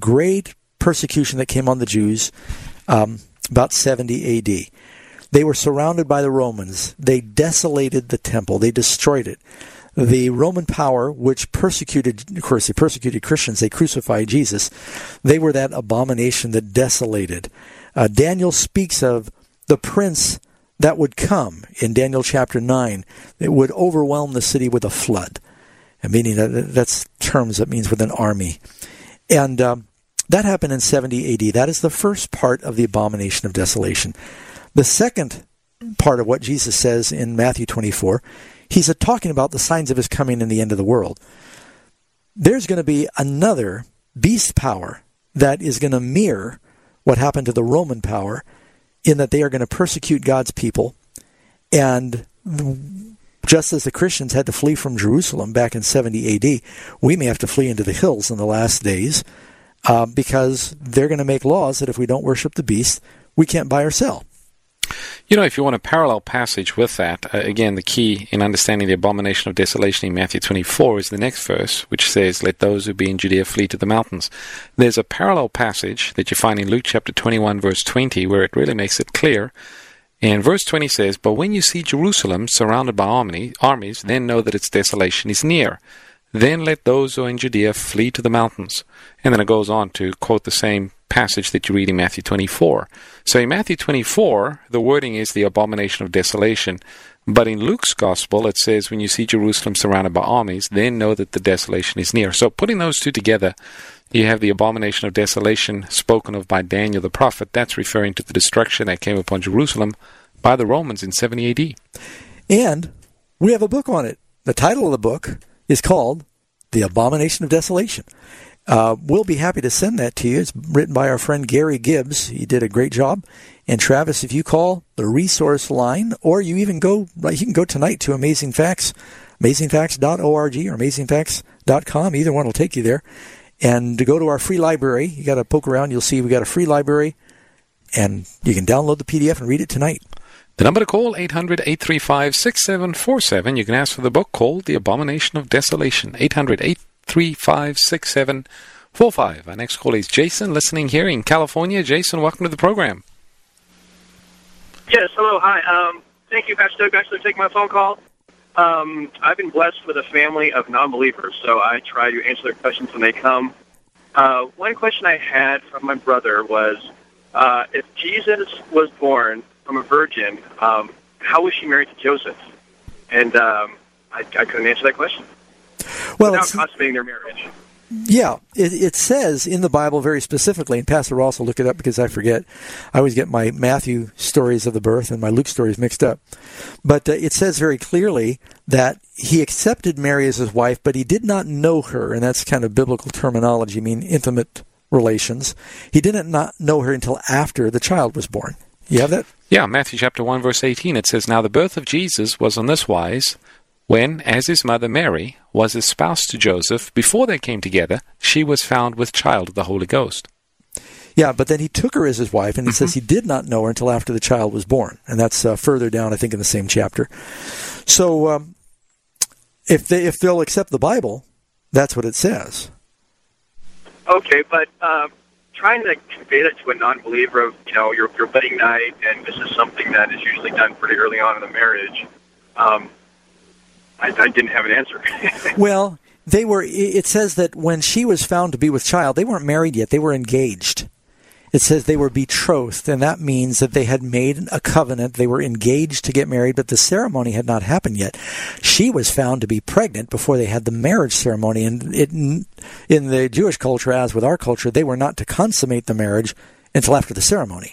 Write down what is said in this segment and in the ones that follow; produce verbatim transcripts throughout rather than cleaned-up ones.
great persecution that came on the Jews um, about seventy A D. They were surrounded by the Romans. They desolated the temple. They destroyed it. The Roman power, which persecuted, of course, they persecuted Christians. They crucified Jesus. They were that abomination that desolated. Uh, Daniel speaks of the prince that would come in Daniel chapter nine. It would overwhelm the city with a flood. And meaning that that's terms that means with an army. And um, that happened in seventy A D. That is the first part of the abomination of desolation. The second part of what Jesus says in Matthew twenty-four, he's talking about the signs of his coming in the end of the world. There's going to be another beast power that is going to mirror what happened to the Roman power, in that they are going to persecute God's people. And just as the Christians had to flee from Jerusalem back in seventy A D, we may have to flee into the hills in the last days uh, because they're going to make laws that if we don't worship the beast, we can't buy or sell. You know, if you want a parallel passage with that, uh, again, the key in understanding the abomination of desolation in Matthew twenty-four is the next verse, which says, "Let those who be in Judea flee to the mountains." There's a parallel passage that you find in Luke chapter twenty-one, verse twenty, where it really makes it clear. And verse twenty says, "But when you see Jerusalem surrounded by army, armies, then know that its desolation is near. Then let those who are in Judea flee to the mountains." And then it goes on to quote the same passage that you read in Matthew twenty-four. So in Matthew twenty-four, the wording is the abomination of desolation. But in Luke's gospel, it says, when you see Jerusalem surrounded by armies, then know that the desolation is near. So putting those two together, you have the abomination of desolation spoken of by Daniel the prophet. That's referring to the destruction that came upon Jerusalem by the Romans in seventy A D. And we have a book on it. The title of the book is called The Abomination of Desolation. Uh, we'll be happy to send that to you. It's written by our friend Gary Gibbs. He did a great job. And Travis, if you call the resource line, or you even go, you can go tonight to Amazing Facts, amazing facts dot org or amazing facts dot com. Either one will take you there. And to go to our free library, you got to poke around. You'll see we got a free library, and you can download the P D F and read it tonight. The number to call, eight hundred, eight three five, six seven four seven. You can ask for the book called The Abomination of Desolation, eight hundred, eight three five, six seven four five. Our next call is Jason, listening here in California. Jason, welcome to the program. Yes, hello, hi. Um, thank you, Pastor Doug, actually, for taking my phone call. Um, I've been blessed with a family of non-believers, so I try to answer their questions when they come. Uh, one question I had from my brother was, uh, if Jesus was born from a virgin, um, how was she married to Joseph? And um, I, I couldn't answer that question. Well, without it's, consummating their marriage. Yeah, it, it says in the Bible very specifically, and Pastor Ross will look it up because I forget. I always get my Matthew stories of the birth and my Luke stories mixed up. But uh, it says very clearly that he accepted Mary as his wife, but he did not know her, and that's kind of biblical terminology, I mean intimate relations. He didn't not know her until after the child was born. You have that? Yeah, Matthew chapter one, verse eighteen, it says, "Now the birth of Jesus was on this wise, when, as his mother Mary was espoused to Joseph, before they came together, she was found with child of the Holy Ghost." Yeah, but then he took her as his wife, and it says he did not know her until after the child was born. And that's uh, further down, I think, in the same chapter. So um, if they, if they'll accept the Bible, that's what it says. Okay, but uh, trying to convey that to a non-believer of, you know, your, your wedding night, and this is something that is usually done pretty early on in the marriage, um, I, I didn't have an answer. Well, they were. It says that when she was found to be with child, they weren't married yet. They were engaged. It says they were betrothed, and that means that they had made a covenant. They were engaged to get married, but the ceremony had not happened yet. She was found to be pregnant before they had the marriage ceremony. And it, in the Jewish culture, as with our culture, they were not to consummate the marriage until after the ceremony.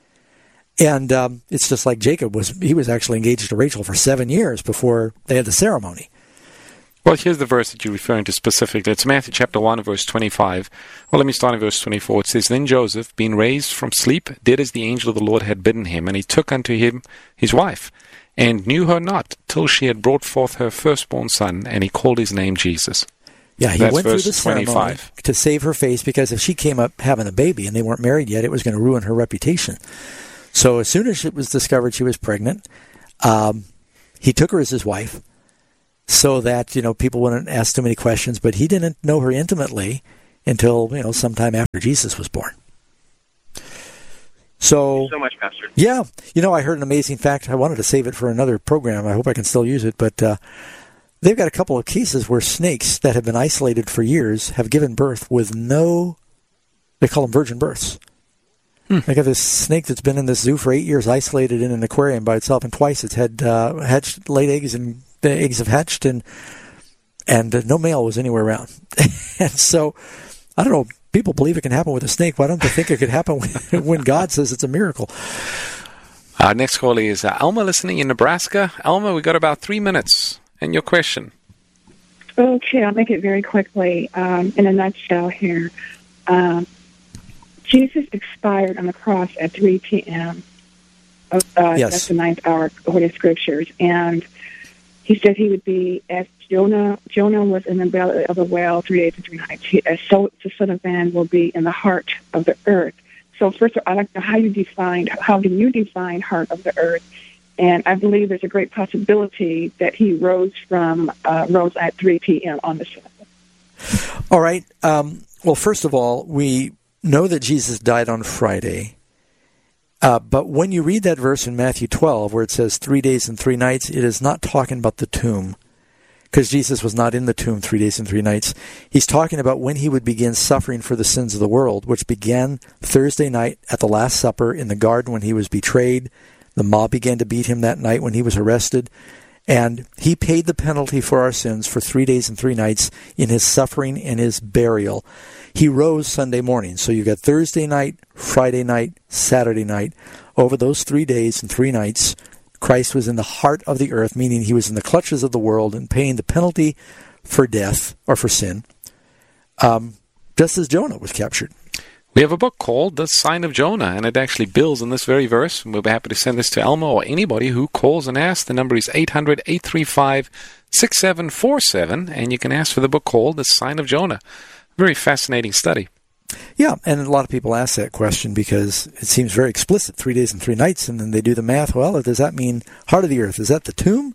And um, it's just like Jacob was, he was actually engaged to Rachel for seven years before they had the ceremony. Well, here's the verse that you're referring to specifically. It's Matthew chapter one, verse twenty-five. Well, let me start in verse twenty-four. It says, "Then Joseph, being raised from sleep, did as the angel of the Lord had bidden him, and he took unto him his wife, and knew her not, till she had brought forth her firstborn son, and he called his name Jesus." Yeah, he That's went through the ceremony twenty-five. to save her face, because if she came up having a baby and they weren't married yet, it was going to ruin her reputation. So as soon as it was discovered she was pregnant, um, he took her as his wife so that, you know, people wouldn't ask too many questions. But he didn't know her intimately until, you know, sometime after Jesus was born. So, Thank you so much, Pastor. Yeah. You know, I heard an amazing fact. I wanted to save it for another program. I hope I can still use it. But uh, they've got a couple of cases where snakes that have been isolated for years have given birth with no, they call them virgin births. Hmm. They got this snake that's been in this zoo for eight years, isolated in an aquarium by itself, and twice it's had uh, hatched, laid eggs, and the eggs have hatched, and and uh, no male was anywhere around. And so, I don't know, people believe it can happen with a snake. Why don't they think it could happen when, when God says it's a miracle? Our next caller is uh, Alma, listening in Nebraska. Alma, we got about three minutes. And your question? Okay, I'll make it very quickly. Um, in a nutshell here, um, Jesus expired on the cross at three p.m. Uh, yes. That's the ninth hour according to Scriptures. And he said he would be, as Jonah Jonah was in the belly of the whale three days and three nights, he, as so the Son of Man will be in the heart of the earth. So first of all, I'd like to know how you define, how do you define heart of the earth? And I believe there's a great possibility that he rose from uh, rose at three p.m. on the Sabbath. All right. Um, well, first of all, we know that Jesus died on Friday. Uh, but when you read that verse in Matthew twelve, where it says three days and three nights, it is not talking about the tomb, because Jesus was not in the tomb three days and three nights. He's talking about when he would begin suffering for the sins of the world, which began Thursday night at the Last Supper in the garden when he was betrayed. The mob began to beat him that night when he was arrested. And he paid the penalty for our sins for three days and three nights in his suffering and his burial. He rose Sunday morning. So you got Thursday night, Friday night, Saturday night. Over those three days and three nights, Christ was in the heart of the earth, meaning he was in the clutches of the world and paying the penalty for death or for sin, um, just as Jonah was captured. We have a book called The Sign of Jonah, and it actually builds on this very verse. We'll be happy to send this to Alma or anybody who calls and asks. The number is eight hundred, eight three five, six seven four seven, and you can ask for the book called The Sign of Jonah. Very fascinating study. Yeah, and a lot of people ask that question because it seems very explicit, three days and three nights, and then they do the math. Well, does that mean heart of the earth? Is that the tomb?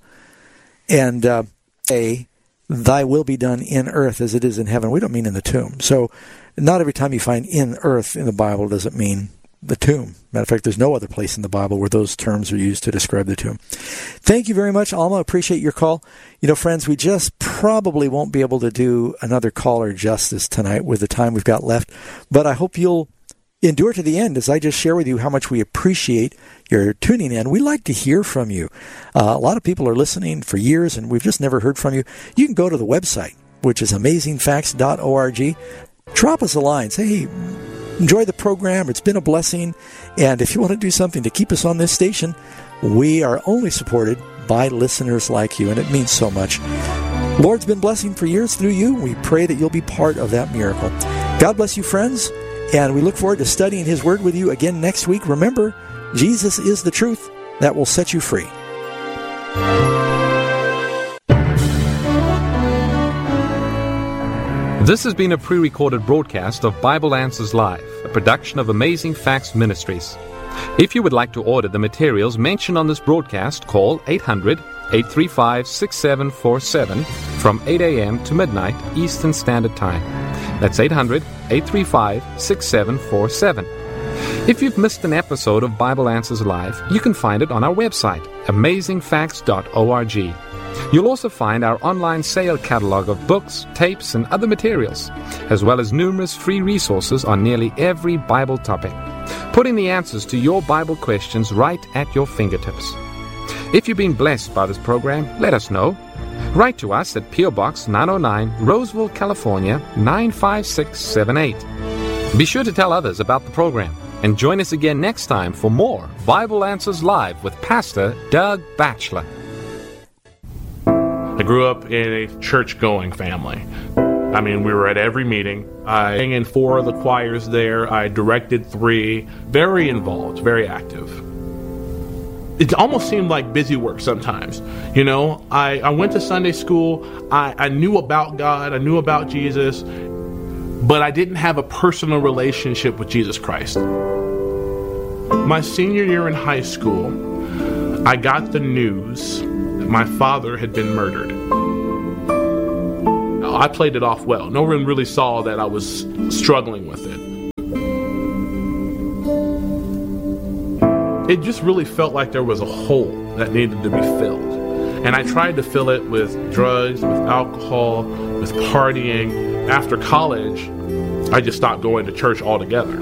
And uh, A, thy will be done in earth as it is in heaven. We don't mean in the tomb. So not every time you find in earth in the Bible does it mean the tomb. Matter of fact, there's no other place in the Bible where those terms are used to describe the tomb. Thank you very much, Alma. Appreciate your call. You know, friends, we just probably won't be able to do another caller justice tonight with the time we've got left, but I hope you'll endure to the end as I just share with you how much we appreciate your tuning in. We like to hear from you. Uh, a lot of people are listening for years, and we've just never heard from you. You can go to the website, which is amazing facts dot org. Drop us a line. Say, hey, enjoy the program. It's been a blessing. And if you want to do something to keep us on this station, we are only supported by listeners like you, and it means so much. Lord's been blessing for years through you. We pray that you'll be part of that miracle. God bless you, friends, and we look forward to studying His Word with you again next week. Remember, Jesus is the truth that will set you free. This has been a pre-recorded broadcast of Bible Answers Live, a production of Amazing Facts Ministries. If you would like to order the materials mentioned on this broadcast, call eight hundred, eight three five, six seven four seven from eight a.m. to midnight Eastern Standard Time. That's eight hundred, eight three five, six seven four seven. If you've missed an episode of Bible Answers Live, you can find it on our website, amazing facts dot org. You'll also find our online sale catalog of books, tapes, and other materials, as well as numerous free resources on nearly every Bible topic, putting the answers to your Bible questions right at your fingertips. If you've been blessed by this program, let us know. Write to us at P O Box nine oh nine, Roseville, California, nine five six seven eight. Be sure to tell others about the program, and join us again next time for more Bible Answers Live with Pastor Doug Batchelor. I grew up in a church-going family. I mean, we were at every meeting. I sang in four of the choirs there. I directed three. Very involved, very active. It almost seemed like busy work sometimes. You know, I, I went to Sunday school. I, I knew about God. I knew about Jesus. But I didn't have a personal relationship with Jesus Christ. My senior year in high school, I got the news that my father had been murdered. well. I played it off well. No one really saw that I was struggling with it. It just really felt like there was a hole that needed to be filled. And I tried to fill it with drugs, with alcohol, with partying. After college, I just stopped going to church altogether.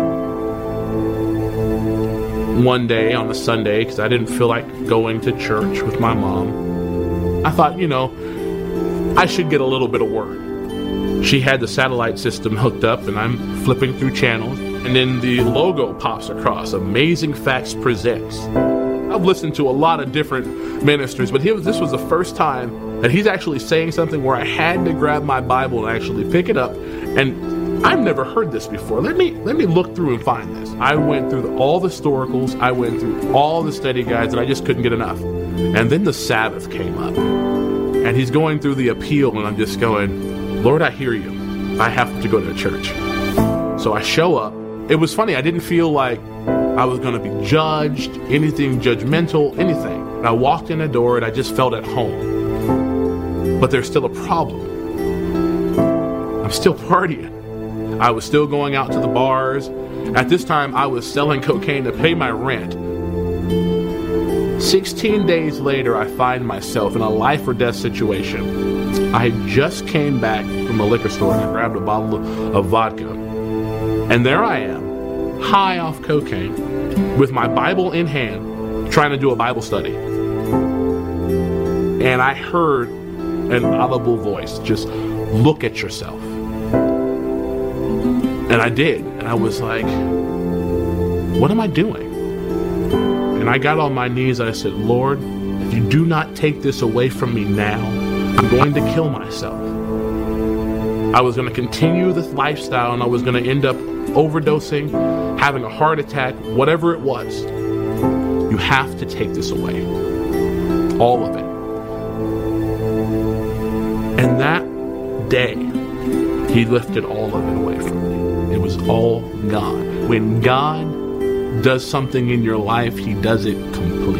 One day on a Sunday, because I didn't feel like going to church with my mom, I thought, you know, I should get a little bit of word. She had the satellite system hooked up, and I'm flipping through channels, and then the logo pops across, Amazing Facts Presents. I've listened to a lot of different ministers, but was, this was the first time that he's actually saying something where I had to grab my Bible and actually pick it up, and I've never heard this before. Let me let me look through and find this. I went through the, all the historicals, I went through all the study guides, and I just couldn't get enough. And then the Sabbath came up, and he's going through the appeal, and I'm just going, Lord, I hear you. I have to go to church. So I show up. It was funny. I didn't feel like I was going to be judged, anything judgmental, anything. And I walked in the door, and I just felt at home. But there's still a problem. I'm still partying. I was still going out to the bars. At this time, I was selling cocaine to pay my rent. Sixteen days later, I find myself in a life or death situation. I just came back from a liquor store and I grabbed a bottle of vodka. And there I am, high off cocaine, with my Bible in hand, trying to do a Bible study. And I heard an audible voice, just look at yourself. And I did. And I was like, what am I doing? And I got on my knees and I said, Lord, if you do not take this away from me now, I'm going to kill myself. I was going to continue this lifestyle and I was going to end up overdosing, having a heart attack, whatever it was. You have to take this away. All of it. And that day, he lifted all of it away from me. It was all gone. When God does something in your life, he does it complete.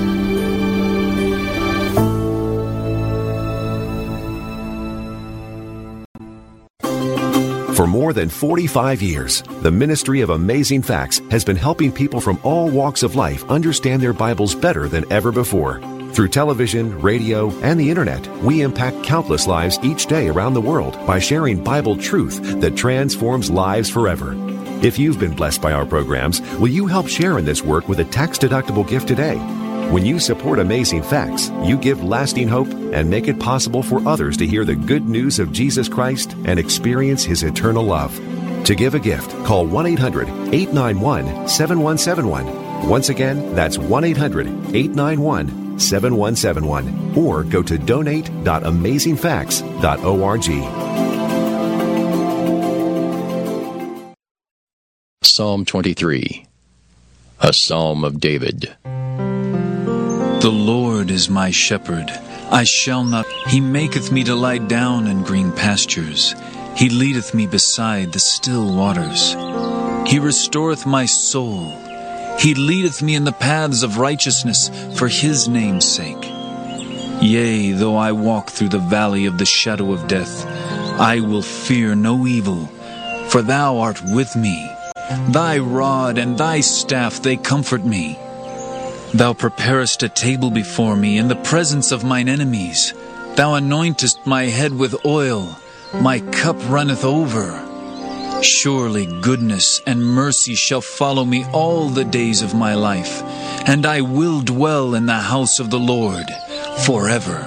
For more than forty-five years, the Ministry of Amazing Facts has been helping people from all walks of life understand their Bibles better than ever before. Through television, radio, and the internet, we impact countless lives each day around the world by sharing Bible truth that transforms lives forever. If you've been blessed by our programs, will you help share in this work with a tax-deductible gift today? When you support Amazing Facts, you give lasting hope and make it possible for others to hear the good news of Jesus Christ and experience his eternal love. To give a gift, call one eight hundred, eight nine one, seven one seven one. Once again, that's one eight hundred, eight nine one, seven one seven one. Or go to donate dot amazing facts dot org. Psalm twenty-three, a Psalm of David. The Lord is my shepherd, I shall not. He maketh me to lie down in green pastures. He leadeth me beside the still waters. He restoreth my soul. He leadeth me in the paths of righteousness for his name's sake. Yea, though I walk through the valley of the shadow of death, I will fear no evil, for thou art with me. Thy rod and thy staff, they comfort me. Thou preparest a table before me in the presence of mine enemies. Thou anointest my head with oil. My cup runneth over. Surely goodness and mercy shall follow me all the days of my life, and I will dwell in the house of the Lord forever.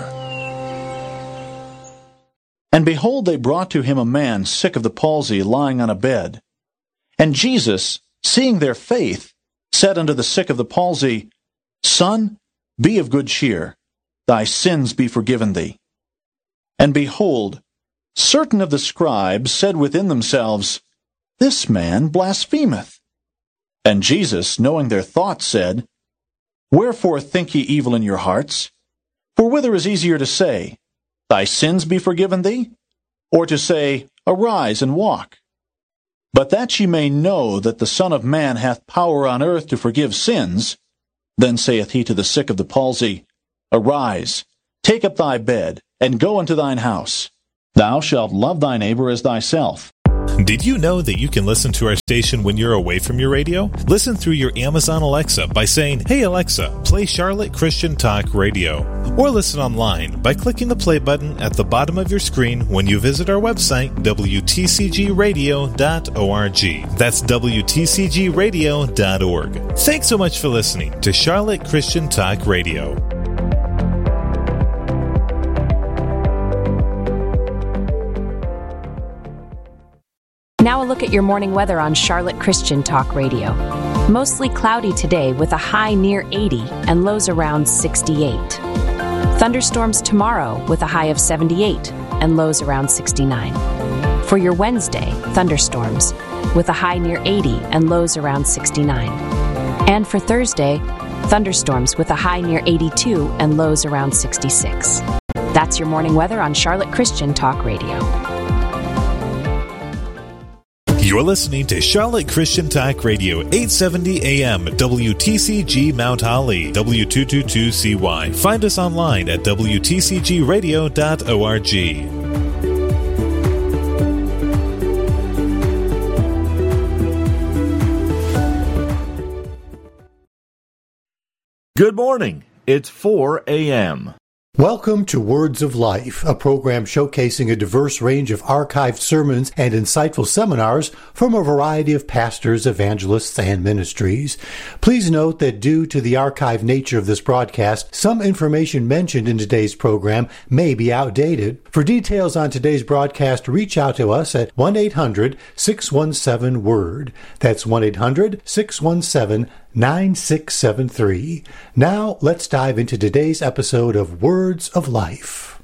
And behold, they brought to him a man sick of the palsy, lying on a bed. And Jesus, seeing their faith, said unto the sick of the palsy, Son, be of good cheer, thy sins be forgiven thee. And behold, certain of the scribes said within themselves, This man blasphemeth. And Jesus, knowing their thoughts, said, Wherefore think ye evil in your hearts? For whither is easier to say, Thy sins be forgiven thee? Or to say, Arise and walk? But that ye may know that the Son of Man hath power on earth to forgive sins, then saith he to the sick of the palsy, Arise, take up thy bed, and go into thine house. Thou shalt love thy neighbor as thyself. Did you know that you can listen to our station when you're away from your radio? Listen through your Amazon Alexa by saying, "Hey Alexa, play Charlotte Christian Talk Radio." Or listen online by clicking the play button at the bottom of your screen when you visit our website, W T C G radio dot org. That's W T C G radio dot org. Thanks so much for listening to Charlotte Christian Talk Radio. Now a look at your morning weather on Charlotte Christian Talk Radio. Mostly cloudy today with a high near eighty and lows around sixty-eight. Thunderstorms tomorrow with a high of seventy-eight and lows around sixty-nine. For your Wednesday, thunderstorms with a high near eighty and lows around sixty-nine. And for Thursday, thunderstorms with a high near eighty-two and lows around sixty-six. That's your morning weather on Charlotte Christian Talk Radio. You're listening to Charlotte Christian Talk Radio, eight seventy A M, W T C G Mount Holly, W two twenty-two C Y. Find us online at W T C G radio dot org. Good morning. It's four A M. Welcome to Words of Life, a program showcasing a diverse range of archived sermons and insightful seminars from a variety of pastors, evangelists, and ministries. Please note that due to the archived nature of this broadcast, some information mentioned in today's program may be outdated. For details on today's broadcast, reach out to us at one eight hundred six one seven word. That's one eight hundred six one seven nine six seven three. Now, let's dive into today's episode of Words of Life.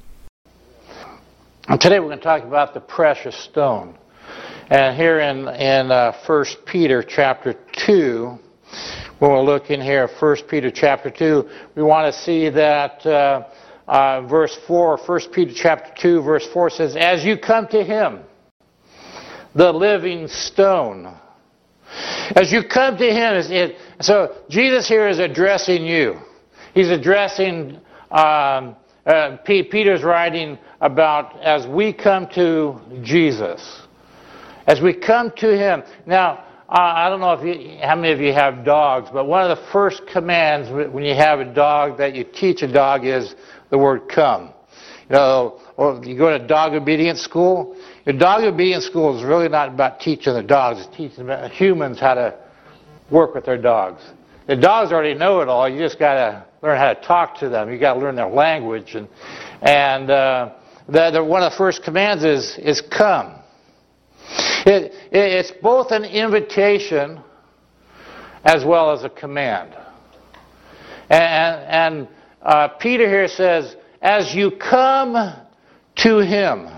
And today we're going to talk about the precious stone. And here in, in uh, First Peter chapter two, when we're looking here at First Peter chapter two, we want to see that uh, uh, verse four, First Peter chapter two, verse four says, "As you come to him, the living stone." As you come to him, it, so Jesus here is addressing you. He's addressing, um, uh, P- Peter's writing about as we come to Jesus. As we come to him. Now, uh, I don't know if you, how many of you have dogs, but one of the first commands when you have a dog that you teach a dog is the word come. You know, or you go to dog obedience school. The dog obedience school is really not about teaching the dogs. It's teaching humans how to work with their dogs. The dogs already know it all. You just got to learn how to talk to them. You got to learn their language. And and uh, the, the, one of the first commands is is come. It, it, it's both an invitation as well as a command. And, and uh, Peter here says, as you come to him.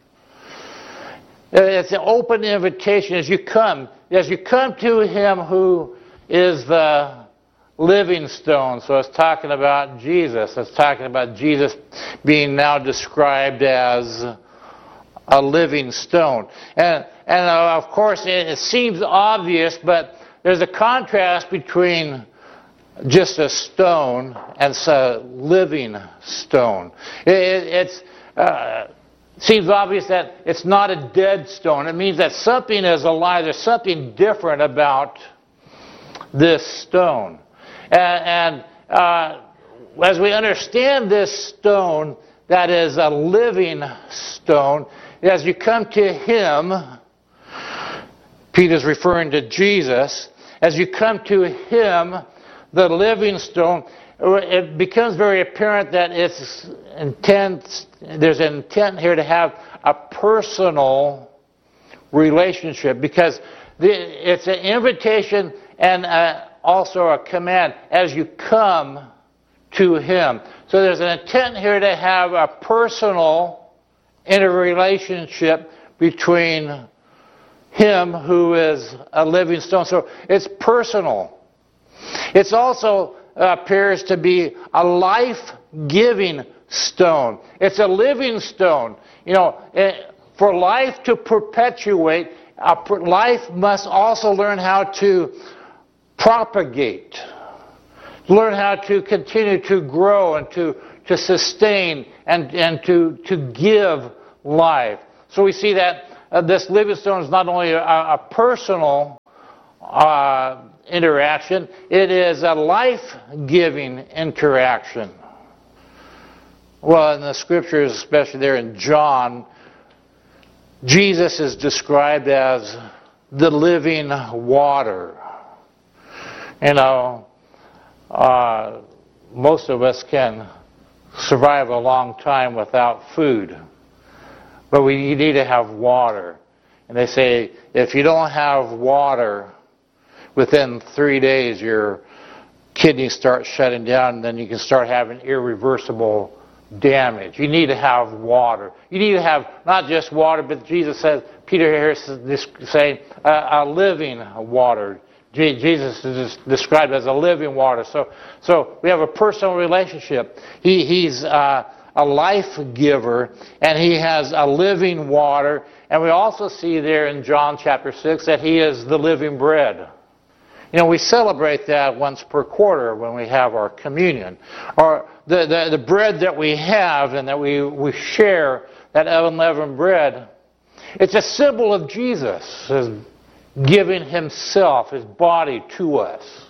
It's an open invitation as you come. As you come to him who is the living stone. So it's talking about Jesus. It's talking about Jesus being now described as a living stone. And, and uh, of course, it, it seems obvious, but there's a contrast between just a stone and a living stone. It, it, it's... Uh, Seems obvious that it's not a dead stone. It means that something is alive. There's something different about this stone. And, and uh, as we understand this stone, that is a living stone, as you come to him, Peter's referring to Jesus, as you come to him, the living stone, it becomes very apparent that it's intent, there's an intent here to have a personal relationship, because the, it's an invitation and uh, also a command as you come to him. So there's an intent here to have a personal interrelationship between him who is a living stone. So it's personal. It's also Uh, appears to be a life-giving stone. It's a living stone. You know, it, for life to perpetuate, uh, life must also learn how to propagate, learn how to continue to grow and to, to sustain and, and to, to give life. So we see that uh, this living stone is not only a, a personal uh, interaction, it is a life-giving interaction. Well, in the scriptures, especially there in John, Jesus is described as the living water. You know, uh, most of us can survive a long time without food, but we need to have water. And they say if you don't have water, within three days your kidneys start shutting down, and then you can start having irreversible damage. You need to have water. You need to have not just water, but Jesus says, Peter here is saying, uh, a living water. Jesus is described as a living water. So, so we have a personal relationship. He, he's uh, a life giver, and he has a living water. And we also see there in John chapter six that he is the living bread. You know, we celebrate that once per quarter when we have our communion. Or the, the, the bread that we have and that we, we share, that unleavened bread, it's a symbol of Jesus, his giving himself, his body to us.